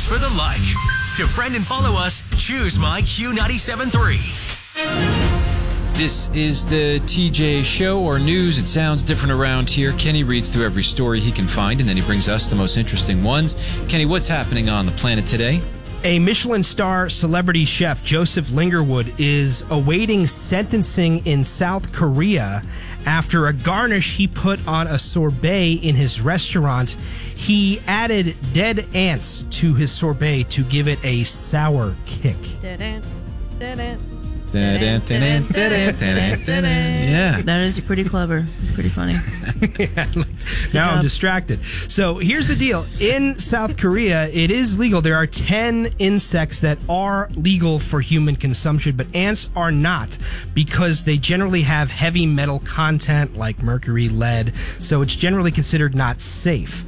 Thanks for the like. To friend and follow us, choose My Q97.3. This is the TJ Show, or news. It sounds different around here. Kenny reads through every story he can find, and then he brings us the most interesting ones. Kenny, what's happening on the planet today? A Michelin star celebrity chef, Joseph Lingerwood, is awaiting sentencing in South Korea after a garnish he put on a sorbet in his restaurant. He added dead ants to his sorbet to give it a sour kick. Yeah. That is pretty clever. Pretty funny. Now I'm distracted. So here's the deal. In South Korea, it is legal. There are 10 insects that are legal for human consumption, but ants are not because they generally have heavy metal content like mercury, lead, so it's generally considered not safe.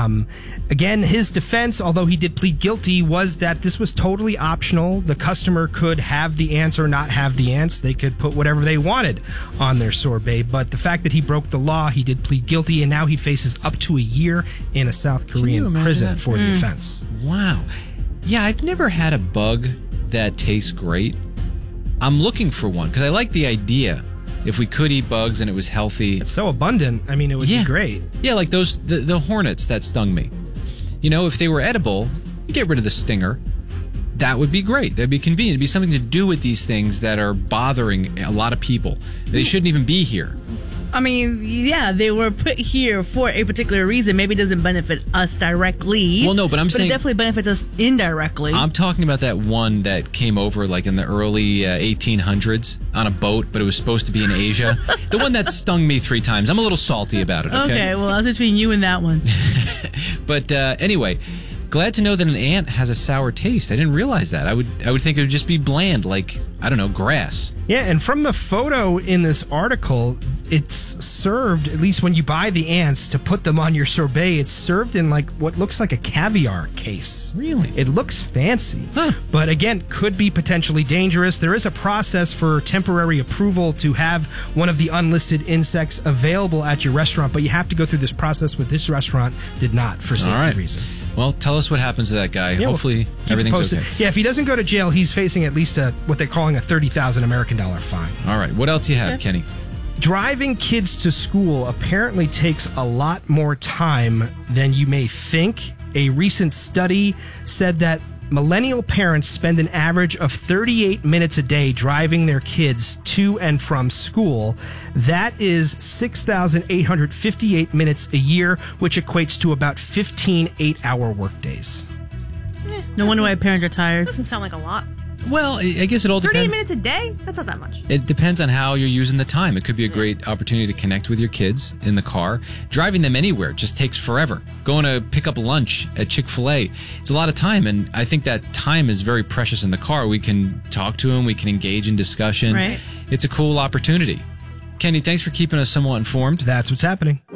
Again, his defense, although he did plead guilty, was that this was totally optional. The customer could have the ants or not have the ants. They could put whatever they wanted on their sorbet, but the fact that he broke the law, he did plead guilty, and now he faces up to a year in a South Korean prison for the offense. Wow. Yeah, I've never had a bug that tastes great. I'm looking for one because I like the idea. If we could eat bugs and it was healthy. It's so abundant. I mean, it would be great. Yeah, like those the hornets that stung me. You know, if they were edible, you get rid of the stinger. That would be great. That'd be convenient. It'd be something to do with these things that are bothering a lot of people. They shouldn't even be here. I mean, yeah, they were put here for a particular reason. Maybe it doesn't benefit us directly. Well, no, but I'm saying it definitely benefits us indirectly. I'm talking about that one that came over like in the early 1800s on a boat, but it was supposed to be in Asia. The one that stung me 3 times. I'm a little salty about it. Okay, well, that's between you and that one. But anyway, glad to know that an ant has a sour taste. I didn't realize that. I would think it would just be bland, like, I don't know, grass. Yeah, and from the photo in this article, it's served, at least when you buy the ants to put them on your sorbet, it's served in like what looks like a caviar case. Really? It looks fancy. Huh. But again, could be potentially dangerous. There is a process for temporary approval to have one of the unlisted insects available at your restaurant, but you have to go through this process. With this restaurant, did not for safety reasons. Well, tell us what happens to that guy. Yeah, hopefully everything's okay. Yeah, if he doesn't go to jail, he's facing at least what they're calling a $30,000 American fine. All right. What else you have, Kenny? Driving kids to school apparently takes a lot more time than you may think. A recent study said that millennial parents spend an average of 38 minutes a day driving their kids to and from school. That is 6,858 minutes a year, which equates to about 15 8-hour workdays. No wonder why parents are tired. Doesn't sound like a lot. Well, I guess it all depends. 38 minutes a day? That's not that much. It depends on how you're using the time. It could be a great opportunity to connect with your kids in the car. Driving them anywhere just takes forever. Going to pick up lunch at Chick-fil-A, it's a lot of time, and I think that time is very precious in the car. We can talk to them. We can engage in discussion. Right. It's a cool opportunity. Kenny, thanks for keeping us somewhat informed. That's what's happening.